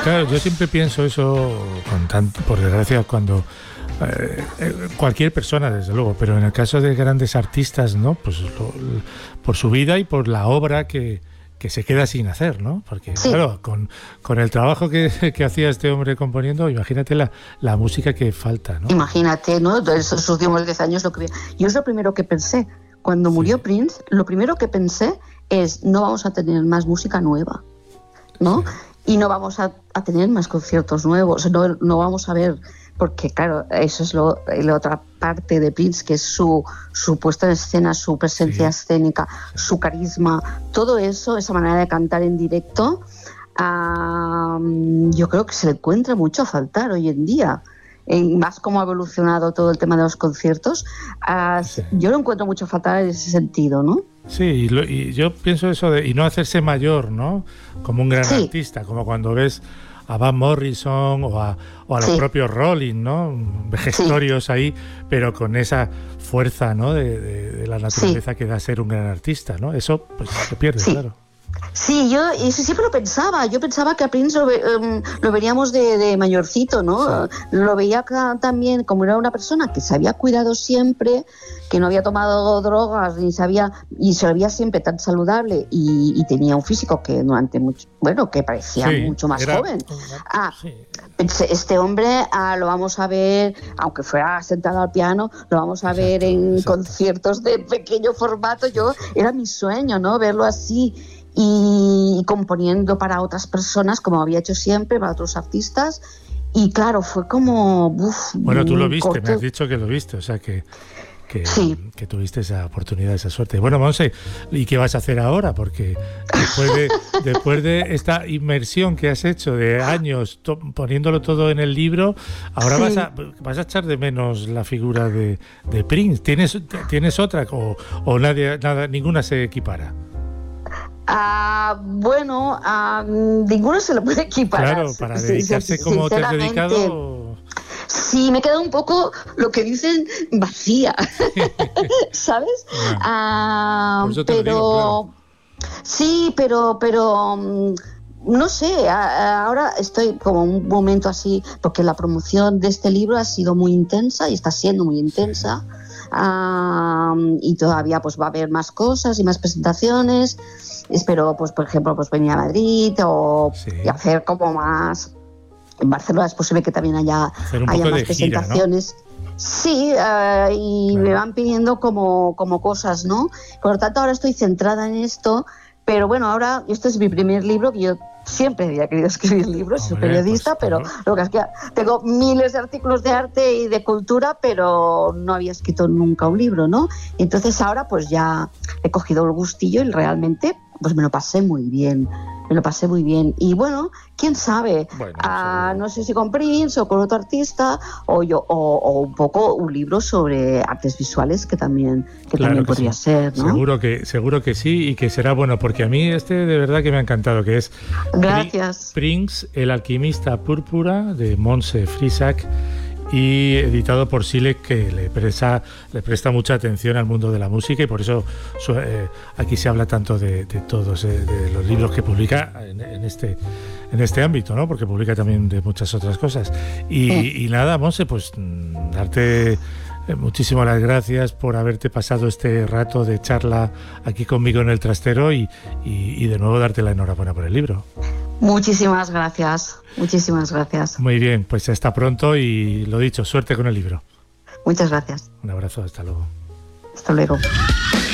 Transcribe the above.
claro, yo siempre pienso eso, por desgracia, cuando cualquier persona, desde luego, pero en el caso de grandes artistas, ¿no? Pues por su vida y por la obra que se queda sin hacer, ¿no? Porque, sí, claro, con el trabajo que hacía este hombre componiendo, imagínate la música que falta, ¿no? Imagínate, ¿no? Entonces, esos últimos 10 años, yo es lo primero que pensé. Cuando murió Prince, lo primero que pensé es, no vamos a tener más música nueva, ¿no? Sí. Y no vamos a tener más conciertos nuevos, no vamos a ver... Porque, claro, eso es la otra parte de Prince, que es su puesta en escena, su presencia escénica, su carisma, todo eso, esa manera de cantar en directo, yo creo que se le encuentra mucho a faltar hoy en día. Más cómo ha evolucionado todo el tema de los conciertos, yo lo encuentro mucho a faltar en ese sentido, ¿no? Sí, y yo pienso eso de y no hacerse mayor, ¿no? Como un gran artista, como cuando ves a Van Morrison o a los propios Rolling, ¿no? Vejestorios ahí, pero con esa fuerza, ¿no? de la naturaleza que da ser un gran artista, ¿no? Eso pues se pierde, claro. Sí, yo siempre lo pensaba. Yo pensaba que a Prince lo veríamos de mayorcito, ¿no? Sí. Lo veía también como era una persona que se había cuidado siempre, que no había tomado drogas y se lo veía siempre tan saludable y tenía un físico que durante mucho, que parecía mucho más joven. Este hombre lo vamos a ver, aunque fuera sentado al piano, lo vamos a ver en conciertos de pequeño formato. Era mi sueño, ¿no? Verlo así. Y componiendo para otras personas, como había hecho siempre, para otros artistas. Y claro, fue como... Bueno, tú lo viste, me has dicho que lo viste, o sea que tuviste esa oportunidad, esa suerte. Bueno, Montse, ¿y qué vas a hacer ahora? Porque después de esta inmersión que has hecho de años poniéndolo todo en el libro, ahora vas a echar de menos la figura de Prince. ¿Tienes otra o ninguna se equipara? Ninguno se lo puede equiparar. Claro, para dedicarse como te has dedicado. Sí, me queda un poco lo que dicen vacía, ¿sabes? Pero sí, pero no sé, ahora estoy como un momento así, porque la promoción de este libro ha sido muy intensa y está siendo muy intensa. Y todavía pues va a haber más cosas y más presentaciones. Espero, pues por ejemplo, pues venir a Madrid y hacer como más. En Barcelona es posible que también haya más presentaciones. Gira, ¿no? Sí, y me van pidiendo como cosas, ¿no? Por lo tanto, ahora estoy centrada en esto. Pero bueno, ahora este es mi primer libro, que yo siempre había querido escribir libros, soy periodista, pero lo que es que tengo miles de artículos de arte y de cultura, pero no había escrito nunca un libro, ¿no? Entonces ahora pues ya he cogido el gustillo y realmente pues me lo pasé muy bien. Y bueno, quién sabe, no sé si con Prince o con otro artista o un poco un libro sobre artes visuales que también podría ser, ¿no? Seguro que sí, y que será bueno, porque a mí de verdad que me ha encantado, que es Prince, el alquimista púrpura, de Montse Frisac, y editado por Silec, que le presta mucha atención al mundo de la música, y por eso aquí se habla tanto de todos de los libros que publica en este ámbito, ¿no? Porque publica también de muchas otras cosas. Y nada, Montse, pues darte muchísimas las gracias por haberte pasado este rato de charla aquí conmigo en El Trastero y de nuevo darte la enhorabuena por el libro. Muchísimas gracias. Muy bien, pues hasta pronto y lo dicho, suerte con el libro. Muchas gracias. Un abrazo, hasta luego. Hasta luego.